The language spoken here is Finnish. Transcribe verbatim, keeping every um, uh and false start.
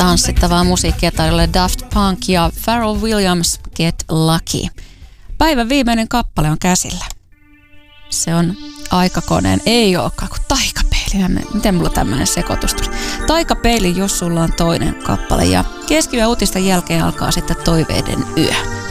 tanssittavaa musiikkia tarjolle Daft Punk ja Pharrell Williams Get Lucky. Päivän viimeinen kappale on käsillä. Se on Aikakoneen, ei olekaan kuin Taikapeili. Miten mulla tämmöinen sekoitus tuli? Taikapeili, jos sulla on toinen kappale. Ja keskiyön uutisten jälkeen alkaa sitten toiveiden yö.